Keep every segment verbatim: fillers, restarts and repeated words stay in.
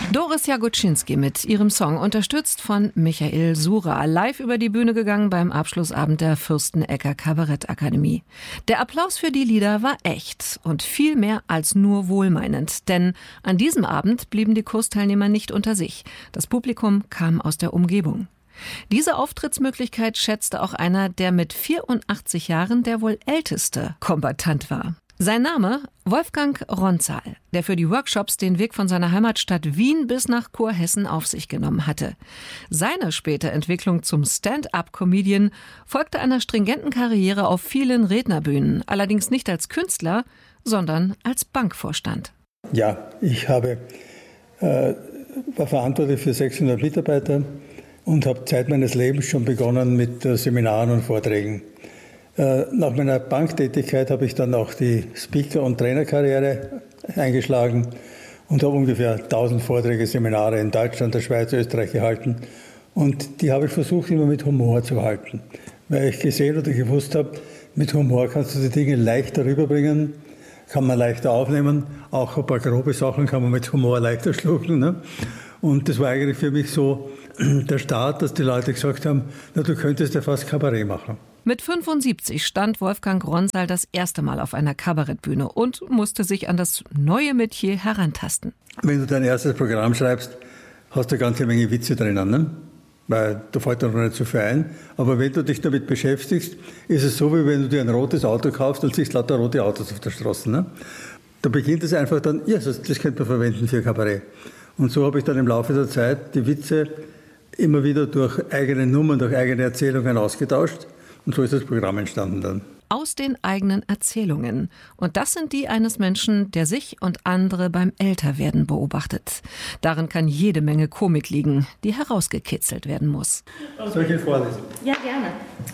Doris Jagoczynski mit ihrem Song, unterstützt von Michael Sura, live über die Bühne gegangen beim Abschlussabend der Fürstenecker Kabarettakademie. Der Applaus für die Lieder war echt und viel mehr als nur wohlmeinend, denn an diesem Abend blieben die Kursteilnehmer nicht unter sich. Das Publikum kam aus der Umgebung. Diese Auftrittsmöglichkeit schätzte auch einer, der mit vierundachtzig Jahren der wohl älteste Kombattant war. Sein Name Wolfgang Ronzahl, der für die Workshops den Weg von seiner Heimatstadt Wien bis nach Kurhessen auf sich genommen hatte. Seine späte Entwicklung zum Stand-up-Comedian folgte einer stringenten Karriere auf vielen Rednerbühnen, allerdings nicht als Künstler, sondern als Bankvorstand. Ja, ich habe, äh, war verantwortlich für sechshundert Mitarbeiter und habe Zeit meines Lebens schon begonnen mit äh, Seminaren und Vorträgen. Nach meiner Banktätigkeit habe ich dann auch die Speaker- und Trainerkarriere eingeschlagen und habe ungefähr tausend Vorträge, Seminare in Deutschland, der Schweiz, Österreich gehalten. Und die habe ich versucht, immer mit Humor zu halten. Weil ich gesehen oder gewusst habe, mit Humor kannst du die Dinge leichter rüberbringen, kann man leichter aufnehmen. Auch ein paar grobe Sachen kann man mit Humor leichter schlucken. Ne? Und das war eigentlich für mich so der Start, dass die Leute gesagt haben, na, du könntest ja fast Kabarett machen. Mit fünfundsiebzig stand Wolfgang Ronzahl das erste Mal auf einer Kabarettbühne und musste sich an das neue Metier herantasten. Wenn du dein erstes Programm schreibst, hast du eine ganze Menge Witze drinnen, ne? Weil da fällt dir noch nicht so viel ein. Aber wenn du dich damit beschäftigst, ist es so, wie wenn du dir ein rotes Auto kaufst und siehst lauter rote Autos auf der Straße. Ne? Da beginnt es einfach dann, ja, das, das könnte man verwenden für Kabarett. Und so habe ich dann im Laufe der Zeit die Witze immer wieder durch eigene Nummern, durch eigene Erzählungen ausgetauscht. Und so ist das Programm entstanden dann. Aus den eigenen Erzählungen. Und das sind die eines Menschen, der sich und andere beim Älterwerden beobachtet. Darin kann jede Menge Komik liegen, die herausgekitzelt werden muss. Soll ich Ihnen vorlesen? Ja, gerne.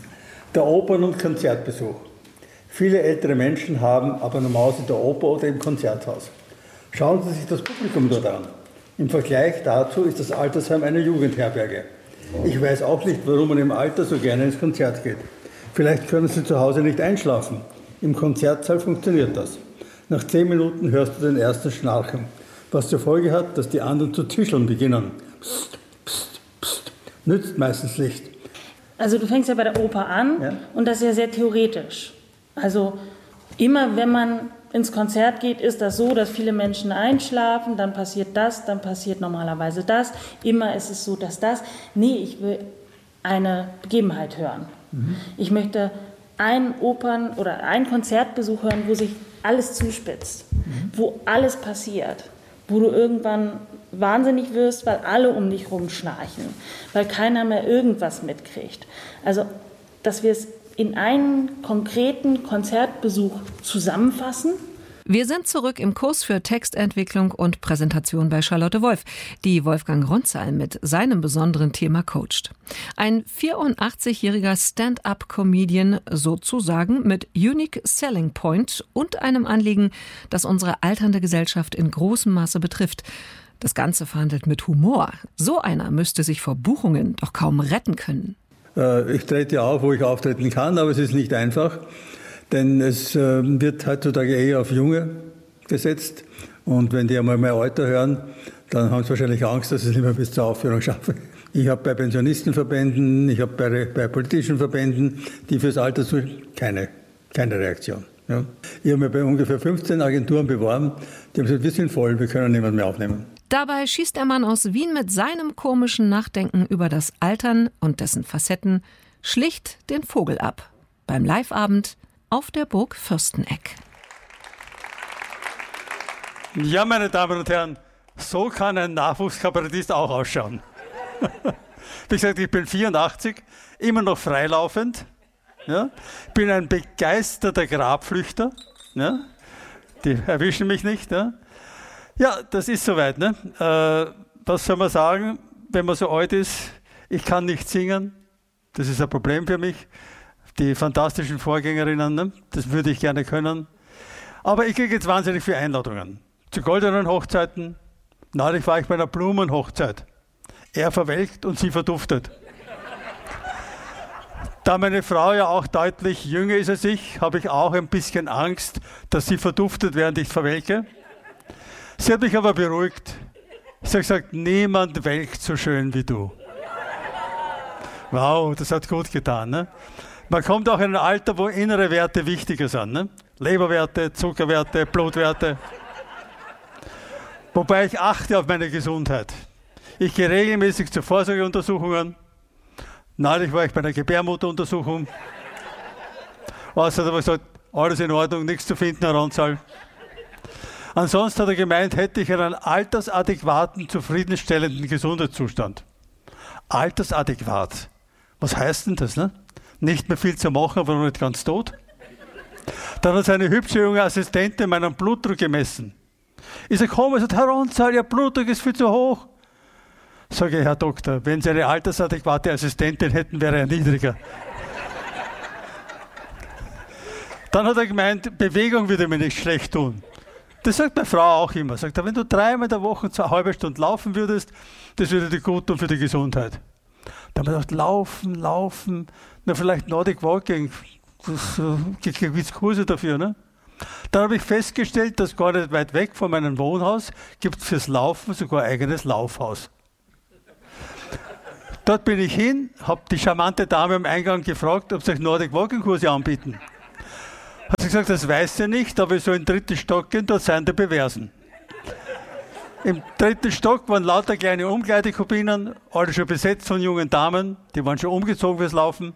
Der Opern- und Konzertbesuch. Viele ältere Menschen haben Abonnements in der Oper oder im Konzerthaus. Schauen Sie sich das Publikum dort an. Im Vergleich dazu ist das Altersheim eine Jugendherberge. Ich weiß auch nicht, warum man im Alter so gerne ins Konzert geht. Vielleicht können Sie zu Hause nicht einschlafen. Im Konzertsaal funktioniert das. Nach zehn Minuten hörst du den ersten Schnarchen, was zur Folge hat, dass die anderen zu zischeln beginnen. Psst, psst, psst. Nützt meistens nicht. Also du fängst ja bei der Oper an, ja? Und das ist ja sehr theoretisch. Also immer wenn man ins Konzert geht, ist das so, dass viele Menschen einschlafen, dann passiert das, dann passiert normalerweise das. Immer ist es so, dass das. Nee, ich will eine Begebenheit hören. Mhm. Ich möchte einen Opern- oder einen Konzertbesuch hören, wo sich alles zuspitzt, mhm. wo alles passiert, wo du irgendwann wahnsinnig wirst, weil alle um dich rumschnarchen, weil keiner mehr irgendwas mitkriegt. Also, dass wir es in einen konkreten Konzertbesuch zusammenfassen. Wir sind zurück im Kurs für Textentwicklung und Präsentation bei Charlotte Wolf, die Wolfgang Ronzahl mit seinem besonderen Thema coacht. Ein vierundachtzigjähriger Stand-up-Comedian sozusagen mit Unique Selling Point und einem Anliegen, das unsere alternde Gesellschaft in großem Maße betrifft. Das Ganze verhandelt mit Humor. So einer müsste sich vor Buchungen doch kaum retten können. Ich trete auf, wo ich auftreten kann, aber es ist nicht einfach. Denn es äh, wird heutzutage eher auf Junge gesetzt. Und wenn die einmal mein Alter hören, dann haben sie wahrscheinlich Angst, dass ich es nicht mehr bis zur Aufführung schaffe. Ich habe bei Pensionistenverbänden, ich habe bei, bei politischen Verbänden, die fürs Alter suchen, keine, keine Reaktion. Ja. Ich habe mich bei ungefähr fünfzehn Agenturen beworben, die haben gesagt, wir sind voll, wir können niemanden mehr aufnehmen. Dabei schießt der Mann aus Wien mit seinem komischen Nachdenken über das Altern und dessen Facetten schlicht den Vogel ab. Beim Liveabend auf der Burg Fürsteneck. Ja, meine Damen und Herren, so kann ein Nachwuchskabarettist auch ausschauen. Wie gesagt, ich bin vierundachtzig, immer noch freilaufend. Ja, bin ein begeisterter Grabflüchter. Ja, die erwischen mich nicht. Ja, ja das ist soweit. Ne? Äh, was soll man sagen, wenn man so alt ist? Ich kann nicht singen. Das ist ein Problem für mich. Die fantastischen Vorgängerinnen, ne? Das würde ich gerne können. Aber ich kriege jetzt wahnsinnig viele Einladungen. Zu goldenen Hochzeiten. Neulich war ich bei einer Blumenhochzeit. Er verwelkt und sie verduftet. Da meine Frau ja auch deutlich jünger ist als ich, habe ich auch ein bisschen Angst, dass sie verduftet, während ich verwelke. Sie hat mich aber beruhigt. Sie hat gesagt, niemand welkt so schön wie du. Wow, das hat gut getan. Ne? Man kommt auch in ein Alter, wo innere Werte wichtiger sind. Ne? Leberwerte, Zuckerwerte, Blutwerte. Wobei ich achte auf meine Gesundheit. Ich gehe regelmäßig zu Vorsorgeuntersuchungen. Neulich war ich bei einer Gebärmutteruntersuchung. Arzt hat aber gesagt, alles in Ordnung, nichts zu finden, Herr Ronzal. Ansonsten hat er gemeint, hätte ich einen altersadäquaten, zufriedenstellenden Gesundheitszustand. Altersadäquat. Was heißt denn das? Ne? Nicht mehr viel zu machen, aber noch nicht ganz tot. Dann hat seine hübsche junge Assistentin meinen Blutdruck gemessen. Ich sage, komm, er sagt, Herr Ronzal, Ihr Blutdruck ist viel zu hoch. Sage ich, Herr Doktor, wenn Sie eine altersadäquate Assistentin hätten, wäre er niedriger. Dann hat er gemeint, Bewegung würde mir nicht schlecht tun. Das sagt meine Frau auch immer. Sagt er, wenn du dreimal in der Woche eine halbe Stunde laufen würdest, das würde dir gut tun für die Gesundheit. Dann habe ich gedacht, laufen, laufen, na vielleicht Nordic Walking, gibt es Kurse dafür, ne? Dann habe ich festgestellt, dass gar nicht weit weg von meinem Wohnhaus gibt es fürs Laufen sogar ein eigenes Laufhaus. Dort bin ich hin, habe die charmante Dame am Eingang gefragt, ob sie Nordic Walking Kurse anbieten. Hat sie gesagt, das weiß sie nicht, aber ich soll in den dritten Stock gehen, dort seien die Beversen. Im dritten Stock waren lauter kleine Umkleidekabinen, alle schon besetzt von jungen Damen, die waren schon umgezogen fürs Laufen.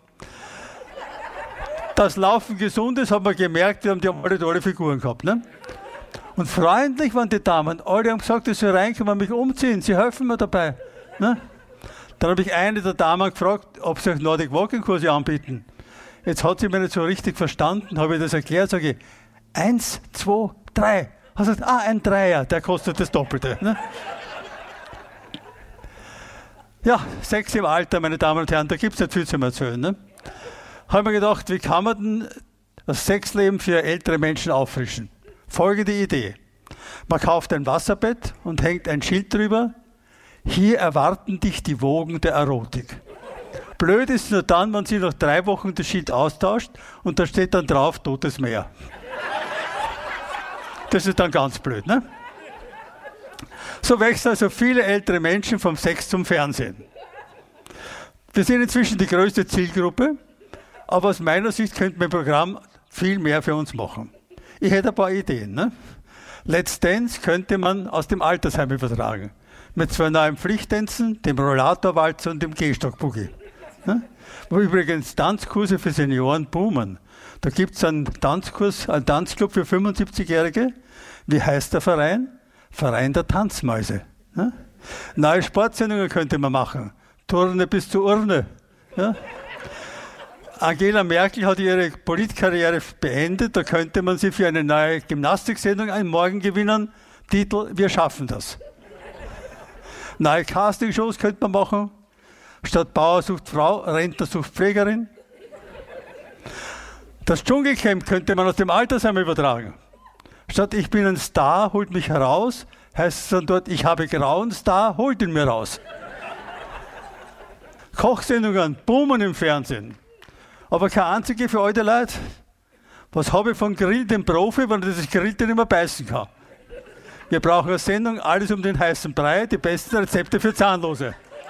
Dass Laufen gesund ist, haben wir gemerkt, wir haben die alle tolle Figuren gehabt. Ne? Und freundlich waren die Damen, alle haben gesagt, ich soll reinkommen und mich umziehen, sie helfen mir dabei. Ne? Dann habe ich eine der Damen gefragt, ob sie euch Nordic Walking Kurse anbieten. Jetzt hat sie mir nicht so richtig verstanden, habe ich das erklärt, sage ich, eins, zwei, drei. Hat sie gesagt, ah, ein Dreier, der kostet das Doppelte. Ne? Ja, Sex im Alter, meine Damen und Herren, da gibt es nicht viel zu erzählen. Ne? Habe mir gedacht, wie kann man denn das Sexleben für ältere Menschen auffrischen? Folgende Idee. Man kauft ein Wasserbett und hängt ein Schild drüber. Hier erwarten dich die Wogen der Erotik. Blöd ist nur dann, wenn sie nach drei Wochen das Schild austauscht und da steht dann drauf, Totes Meer. Das ist dann ganz blöd, ne? So wechseln also viele ältere Menschen vom Sex zum Fernsehen. Wir sind inzwischen die größte Zielgruppe, aber aus meiner Sicht könnte mein Programm viel mehr für uns machen. Ich hätte ein paar Ideen. Ne? Let's Dance könnte man aus dem Altersheim übertragen. Mit zwei neuen Pflichttänzen, dem Rollatorwalzer und dem Gehstockboogie. Ne? Wo übrigens Tanzkurse für Senioren boomen. Da gibt es einen Tanzkurs, einen Tanzclub für fünfundsiebzigjährige. Wie heißt der Verein? Verein der Tanzmäuse. Ne? Neue Sportsendungen könnte man machen. Turne bis zur Urne. Ja? Angela Merkel hat ihre Politkarriere beendet. Da könnte man sie für eine neue Gymnastiksendung einen Morgen gewinnen. Titel, wir schaffen das. Neue Castingshows könnte man machen. Statt Bauer sucht Frau, Rentner sucht Pflegerin. Das Dschungelcamp könnte man aus dem Altersheim übertragen. Statt ich bin ein Star, holt mich heraus, heißt es dann dort, ich habe grauen Star, holt ihn mir raus. Kochsendungen boomen im Fernsehen. Aber keine einzige für alte Leute. Was habe ich von Grill dem Profi, wenn er das Grillte nicht mehr beißen kann? Wir brauchen eine Sendung, alles um den heißen Brei, die besten Rezepte für Zahnlose.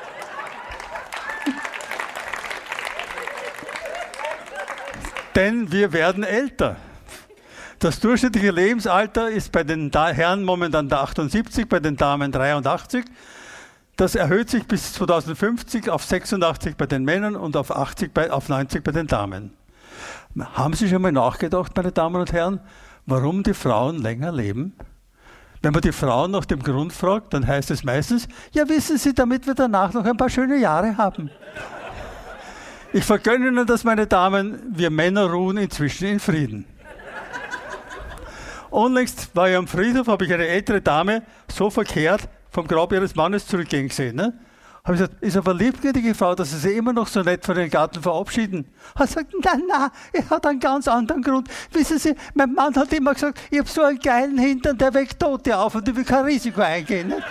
Denn wir werden älter. Das durchschnittliche Lebensalter ist bei den Herren momentan achtundsiebzig, bei den Damen dreiundachtzig. Das erhöht sich bis zweitausendfünfzig auf sechsundachtzig bei den Männern und auf, achtzig bei, auf neunzig bei den Damen. Haben Sie schon mal nachgedacht, meine Damen und Herren, warum die Frauen länger leben? Wenn man die Frauen nach dem Grund fragt, dann heißt es meistens, ja wissen Sie, damit wir danach noch ein paar schöne Jahre haben. Ich vergönne Ihnen das, meine Damen, wir Männer ruhen inzwischen in Frieden. Unlängst war ich am Friedhof, habe ich eine ältere Dame so verkehrt vom Grab ihres Mannes zurückgehen gesehen. Ne? Habe ich gesagt, ist aber liebgütige Frau, dass Sie sich immer noch so nett von Ihrem Garten verabschieden. Er sagt, nein, nein, er hat einen ganz anderen Grund. Wissen Sie, mein Mann hat immer gesagt, ich habe so einen geilen Hintern, der weckt Tote auf und ich will kein Risiko eingehen. Ne?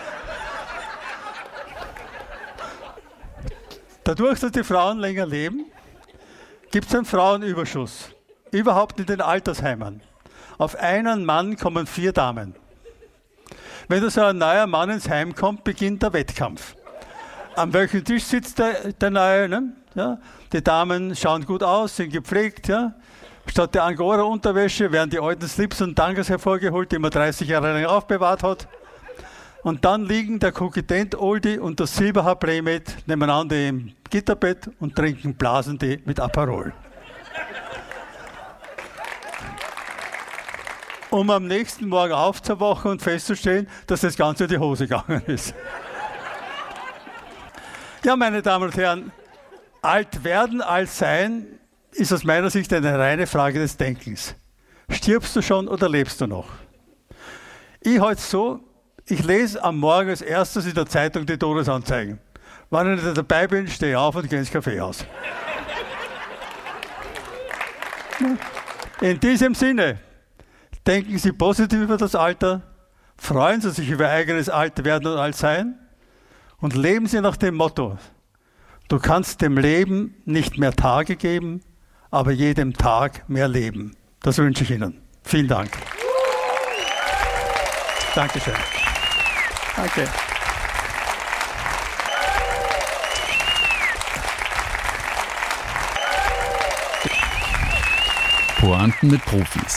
Dadurch, dass die Frauen länger leben, gibt es einen Frauenüberschuss. Überhaupt in den Altersheimen. Auf einen Mann kommen vier Damen. wenn da so ein neuer Mann ins Heim kommt, beginnt der Wettkampf. An welchem Tisch sitzt der, der Neue? Ne? Ja? Die Damen schauen gut aus, sind gepflegt. Ja? Statt der Angora-Unterwäsche werden die alten Slips und Tangas hervorgeholt, die man dreißig Jahre lang aufbewahrt hat. Und dann liegen der Kokident-Oldie und das Silberhaar-Playmate nebeneinander im Gitterbett und trinken Blasentee mit Aperol. Um am nächsten Morgen aufzuwachen und festzustellen, dass das Ganze in die Hose gegangen ist. Ja, meine Damen und Herren, alt werden, alt sein, ist aus meiner Sicht eine reine Frage des Denkens. Stirbst du schon oder lebst du noch? Ich halte es so, ich lese am Morgen als erstes in der Zeitung die Todesanzeigen. Wenn ich nicht dabei bin, stehe ich auf und gehe ins Kaffeehaus. In diesem Sinne, denken Sie positiv über das Alter, freuen Sie sich über eigenes Altwerden und Altsein und leben Sie nach dem Motto, du kannst dem Leben nicht mehr Tage geben, aber jedem Tag mehr Leben. Das wünsche ich Ihnen. Vielen Dank. Dankeschön. Danke. Pointen mit Profis.